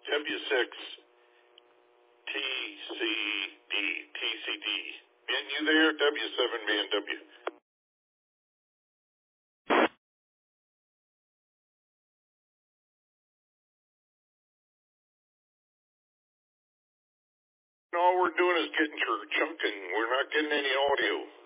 W6 TCD. Ben, you there? W7 BNW. All we're doing is getting your chunking. We're not getting any audio.